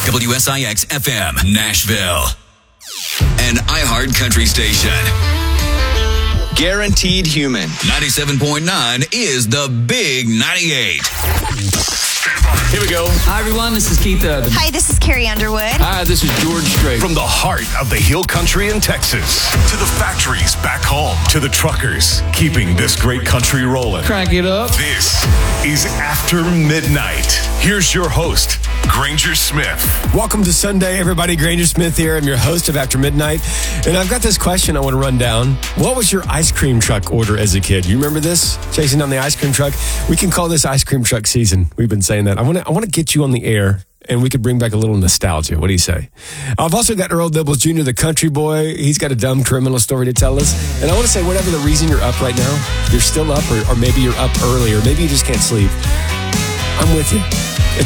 WSIX FM, Nashville. An iHeart Country station. Guaranteed Human. 97.9 is the Big 98. Here we go. Hi, everyone. This is Keith Urban. Hi, this is Carrie Underwood. Hi, this is George Strait. From the heart of the Hill Country in Texas to the factories back home to the truckers keeping this great country rolling. Crank it up. This is After Midnight. Here's your host, Granger Smith. Welcome to Sunday, everybody. Granger Smith here. I'm your host of After Midnight. And I've got this question I want to run down. What was your ice cream truck order as a kid? You remember this? Chasing down the ice cream truck? We can call this ice cream truck season. We've been saying that. I want to get you on the air, and we could bring back a little nostalgia. What do you say? I've also got Earl Dibbles Jr., the country boy. He's got a dumb criminal story to tell us. And I want to say, whatever the reason you're up right now, you're still up, or maybe you're up early, or maybe you just can't sleep. I'm with you.